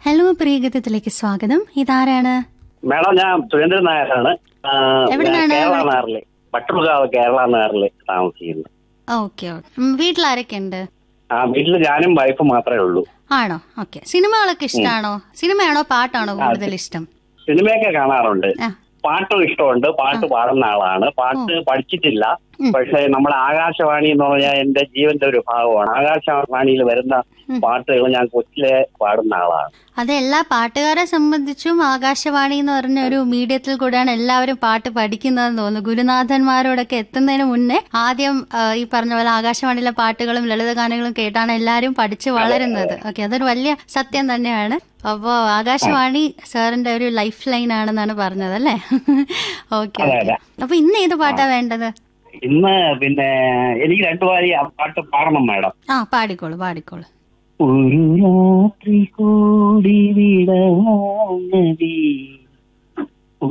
Hello, പ്രിയഗീതത്തിലേക്ക് സ്വാഗതം. ഇതാരാണ്? Madam, ഞാൻ സുരേന്ദ്രൻ നായരാണ്. കേരള നായറില്, പട്ടുകാവ് കേരള നായറില് താമസിക്കുന്നത്. ഓക്കെ. വീട്ടിലാരൊക്കെ ഉണ്ട്? വീട്ടില് ഞാനും വൈഫും മാത്രമേ ഉള്ളൂ. ആണോ? ഓക്കെ. സിനിമകളൊക്കെ ഇഷ്ടമാണോ? സിനിമയാണോ പാട്ടാണോ കൂടുതൽ ഇഷ്ടം? സിനിമയൊക്കെ കാണാറുണ്ട്. പാട്ടും ഇഷ്ടമുണ്ട്. പാട്ട് പാടുന്ന ആളാണ്. പാട്ട് പഠിച്ചിട്ടില്ല. പക്ഷെ നമ്മുടെ ആകാശവാണി എന്ന് പറഞ്ഞാൽ എന്റെ ജീവന്റെ ഒരു ഭാഗമാണ്. ആകാശവാണിയിൽ വരുന്ന പാട്ടുകൾ ഞാൻ കൊച്ചിലെ പാടുന്ന ആളാണ്. അത് എല്ലാ പാട്ടുകാരെ സംബന്ധിച്ചും ആകാശവാണി എന്ന് പറഞ്ഞ ഒരു മീഡിയത്തിൽ കൂടെയാണ് എല്ലാവരും പാട്ട് പഠിക്കുന്നതെന്ന് തോന്നുന്നു. ഗുരുനാഥന്മാരോടൊക്കെ എത്തുന്നതിന് മുന്നേ ആദ്യം ഈ പറഞ്ഞ പോലെ ആകാശവാണിയിലെ പാട്ടുകളും ലളിതഗാനങ്ങളും കേട്ടാണ് എല്ലാവരും പഠിച്ചു വളരുന്നത്. ഓക്കെ, അതൊരു വലിയ സത്യം തന്നെയാണ്. അപ്പോ ആകാശവാണി സാറിന്റെ ഒരു ലൈഫ് ലൈൻ ആണെന്നാണ് പറഞ്ഞത് അല്ലേ? ഓക്കെ. അപ്പൊ ഇന്ന് ഏത് പാട്ടാ വേണ്ടത്? ഇന്ന് പിന്നെ എനിക്ക് രണ്ടു വാരി പാട്ട് പാടണം മാഡം. പാടിക്കോളൂ. ഒരു രാത്രി കൂടി വിടവാങ്ങി